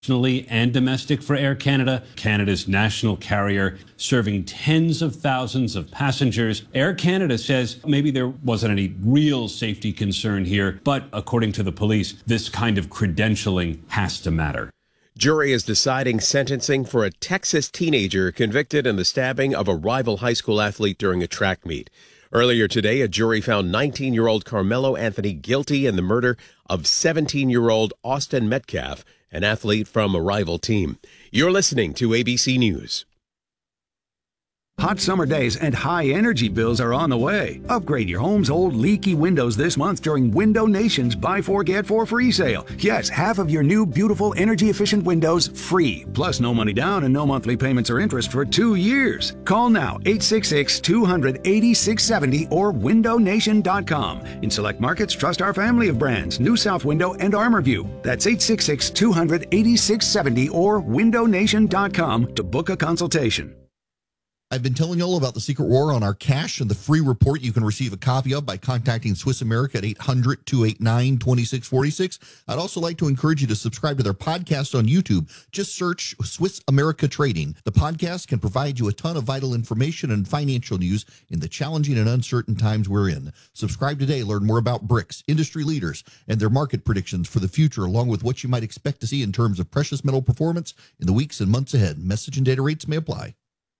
internationally and domestic for Air Canada, Canada's national carrier, serving tens of thousands of passengers. Air Canada says maybe there wasn't any real safety concern here, but according to the police, this kind of credentialing has to matter. Jury is deciding sentencing for a Texas teenager convicted in the stabbing of a rival high school athlete during a track meet. Earlier today, a jury found 19-year-old Carmelo Anthony guilty in the murder of 17-year-old Austin Metcalf, an athlete from a rival team. You're listening to ABC News. Hot summer days and high energy bills are on the way. Upgrade your home's old leaky windows this month during Window Nation's Buy 4 Get 4 free sale. Yes, half of your new beautiful energy efficient windows free. Plus no money down and no monthly payments or interest for 2 years. Call now 866-200-8670 or windownation.com. In select markets, trust our family of brands, New South Window and ArmorView. That's 866-200-8670 or windownation.com to book a consultation. I've been telling you all about the Secret War on our cash and the free report you can receive a copy of by contacting Swiss America at 800-289-2646. I'd also like to encourage you to subscribe to their podcast on YouTube. Just search Swiss America Trading. The podcast can provide you a ton of vital information and financial news in the challenging and uncertain times we're in. Subscribe today. Learn more about BRICS, industry leaders, and their market predictions for the future, along with what you might expect to see in terms of precious metal performance in the weeks and months ahead. Message and data rates may apply.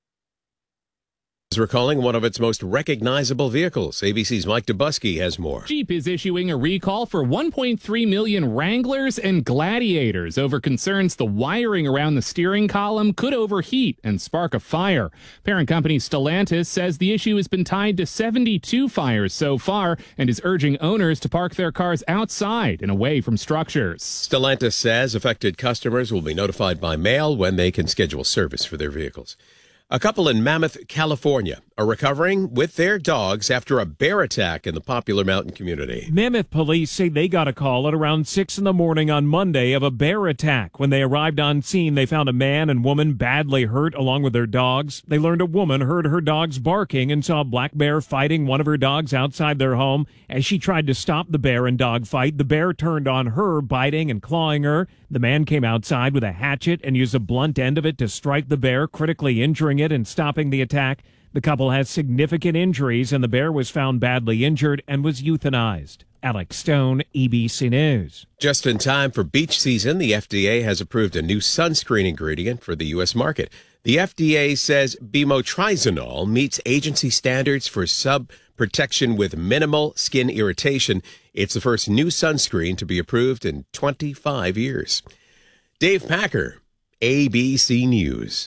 Is recalling one of its most recognizable vehicles. ABC's Mike Dubusky has more. Jeep is issuing a recall for 1.3 million Wranglers and Gladiators over concerns the wiring around the steering column could overheat and spark a fire. Parent company Stellantis says the issue has been tied to 72 fires so far and is urging owners to park their cars outside and away from structures. Stellantis says affected customers will be notified by mail when they can schedule service for their vehicles. A couple in Mammoth, California, are recovering with their dogs after a bear attack in the popular mountain community. Mammoth police say they got a call at around 6 in the morning on Monday of a bear attack. When they arrived on scene, they found a man and woman badly hurt along with their dogs. They learned a woman heard her dogs barking and saw a black bear fighting one of her dogs outside their home. As she tried to stop the bear and dog fight, the bear turned on her, biting and clawing her. The man came outside with a hatchet and used a blunt end of it to strike the bear, critically injuring it and stopping the attack. The couple has significant injuries, and the bear was found badly injured and was euthanized. Alex Stone, ABC News. Just in time for beach season, the FDA has approved a new sunscreen ingredient for the U.S. market. The FDA says bimotrizonol meets agency standards for protection with minimal skin irritation. It's the first new sunscreen to be approved in 25 years. Dave Packer, ABC News.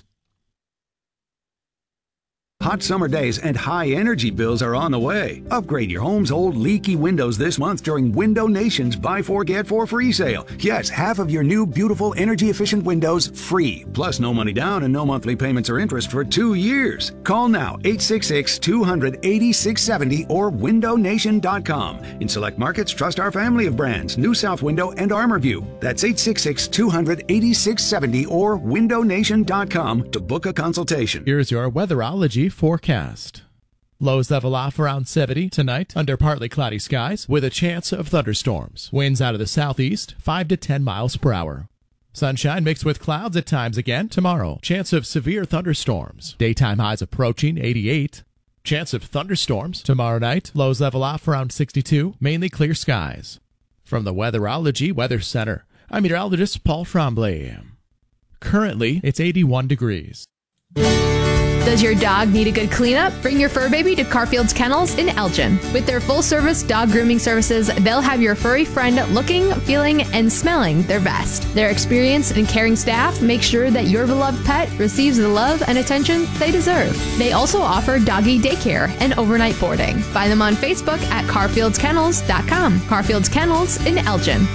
Hot summer days and high energy bills are on the way. Upgrade your home's old leaky windows this month during Window Nation's Buy 4 Get 4 free sale. Yes, half of your new beautiful energy efficient windows free. Plus no money down and no monthly payments or interest for 2 years. Call now 866-200-8670 or windownation.com. In select markets, trust our family of brands, New South Window and ArmorView. That's 866-200-8670 or windownation.com to book a consultation. Here's your weatherology forecast. Lows level off around 70 tonight under partly cloudy skies with a chance of thunderstorms. Winds out of the southeast 5 to 10 miles per hour. Sunshine mixed with clouds at times again tomorrow. Chance of severe thunderstorms. Daytime highs approaching 88. Chance of thunderstorms tomorrow night. Lows level off around 62. Mainly clear skies. From the Weatherology Weather Center, I'm meteorologist Paul Tremblay. Currently, it's 81 degrees. Does your dog need a good cleanup? Bring your fur baby to Carfield's Kennels in Elgin. With their full-service dog grooming services, they'll have your furry friend looking, feeling, and smelling their best. Their experienced and caring staff make sure that your beloved pet receives the love and attention they deserve. They also offer doggy daycare and overnight boarding. Find them on Facebook at carfieldskennels.com. Carfield's Kennels in Elgin.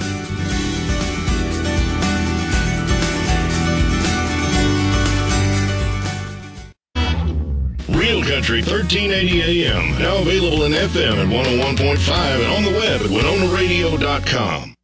Real Country 1380 AM. Now available in FM at 101.5 and on the web at WinonaRadio.com.